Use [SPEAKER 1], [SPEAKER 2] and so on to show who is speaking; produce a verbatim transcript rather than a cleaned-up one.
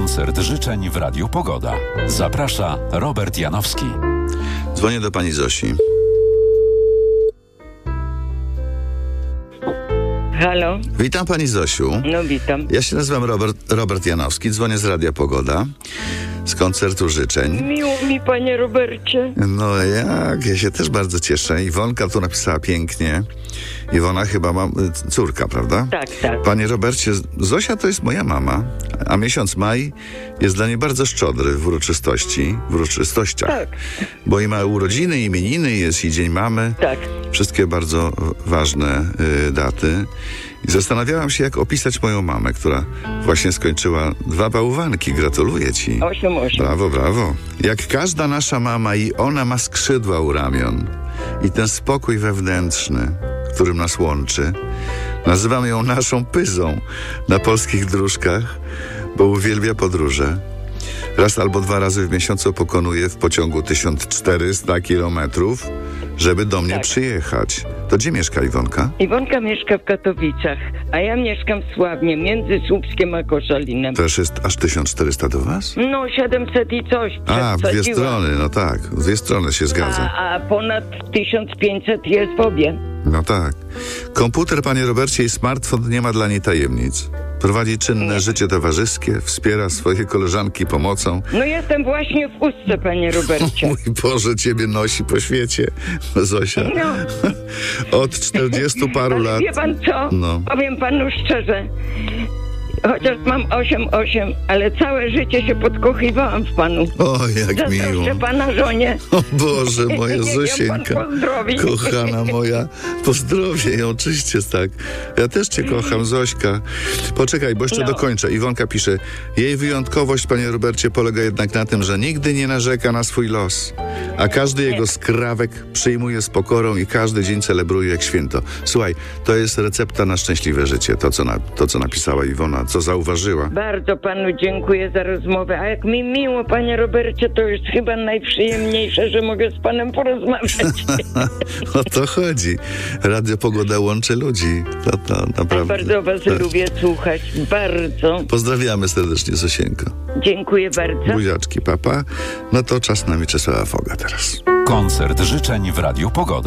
[SPEAKER 1] Koncert życzeń w Radiu Pogoda. Zaprasza Robert Janowski.
[SPEAKER 2] Dzwonię do pani Zosi.
[SPEAKER 3] Halo?
[SPEAKER 2] Witam pani Zosiu.
[SPEAKER 3] No witam.
[SPEAKER 2] Ja się nazywam Robert, Robert Janowski, dzwonię z Radia Pogoda, z koncertu życzeń.
[SPEAKER 3] Miło mi, panie Robercie.
[SPEAKER 2] No jak, ja się też bardzo cieszę. Iwonka tu napisała pięknie. Iwona chyba ma córka, prawda?
[SPEAKER 3] Tak, tak.
[SPEAKER 2] Panie Robercie, Zosia to jest moja mama, a miesiąc maj jest dla niej bardzo szczodry w uroczystości, w uroczystościach.
[SPEAKER 3] Tak.
[SPEAKER 2] Bo i ma urodziny, imieniny, jest i Dzień Mamy.
[SPEAKER 3] Tak.
[SPEAKER 2] Wszystkie bardzo ważne y, daty. I zastanawiałam się, jak opisać moją mamę, która właśnie skończyła dwa bałwanki. Gratuluję ci.
[SPEAKER 3] Osiem, osiem.
[SPEAKER 2] Brawo, brawo. Jak każda nasza mama, i ona ma skrzydła u ramion. I ten spokój wewnętrzny, którym nas łączy. Nazywam ją naszą pyzą na polskich dróżkach, bo uwielbia podróże. Raz albo dwa razy w miesiącu pokonuje w pociągu tysiąc czterysta kilometrów, żeby do mnie
[SPEAKER 3] tak.
[SPEAKER 2] przyjechać. To gdzie mieszka Iwonka?
[SPEAKER 3] Iwonka mieszka w Katowicach, a ja mieszkam w Sławnie, między Słupskiem a Koszalinem.
[SPEAKER 2] Też jest aż tysiąc czterysta do was?
[SPEAKER 3] No, siedemset i coś.
[SPEAKER 2] A, w dwie
[SPEAKER 3] przesadziłam.
[SPEAKER 2] strony, no tak. W dwie strony się zgadza.
[SPEAKER 3] A, a ponad tysiąc pięćset jest w obie.
[SPEAKER 2] No tak. Komputer, panie Robercie, i smartfon nie ma dla niej tajemnic. Prowadzi czynne
[SPEAKER 3] Nie.
[SPEAKER 2] życie towarzyskie, wspiera swoje koleżanki pomocą.
[SPEAKER 3] No jestem właśnie w Ustce, panie Robercie.
[SPEAKER 2] Mój Boże, ciebie nosi po świecie, Zosia.
[SPEAKER 3] No.
[SPEAKER 2] Od czterdziestu paru
[SPEAKER 3] Ale
[SPEAKER 2] lat.
[SPEAKER 3] wie pan co?
[SPEAKER 2] No.
[SPEAKER 3] Powiem panu szczerze. Chociaż mam osiem osiem, ale całe życie się podkochiwałam w panu.
[SPEAKER 2] O, jak miło.
[SPEAKER 3] Zazdroszczę pana żonie.
[SPEAKER 2] O Boże, moja
[SPEAKER 3] Niech ją
[SPEAKER 2] Zosieńka.
[SPEAKER 3] pan pozdrowi.
[SPEAKER 2] Kochana moja, pozdrowię ją, oczywiście tak. Ja też cię kocham, Zośka. Poczekaj, bo jeszcze
[SPEAKER 3] No.
[SPEAKER 2] dokończę. Iwonka pisze, jej wyjątkowość, panie Robercie, polega jednak na tym, że nigdy nie narzeka na swój los, a każdy jego skrawek przyjmuje z pokorą i każdy dzień celebruje jak święto. Słuchaj, to jest recepta na szczęśliwe życie, to co, na, to, co napisała Iwona, co zauważyła.
[SPEAKER 3] Bardzo panu dziękuję za rozmowę. A jak mi miło, panie Robercie, to jest chyba najprzyjemniejsze, że mogę z panem porozmawiać.
[SPEAKER 2] O to chodzi. Radio Pogoda łączy ludzi. To, to naprawdę.
[SPEAKER 3] Bardzo was
[SPEAKER 2] Tak.
[SPEAKER 3] lubię słuchać. Bardzo.
[SPEAKER 2] Pozdrawiamy serdecznie, Zosieńko.
[SPEAKER 3] Dziękuję bardzo.
[SPEAKER 2] Buziaczki, papa. No to czas na Mieczysława Foga teraz.
[SPEAKER 1] Koncert życzeń w Radiu Pogoda.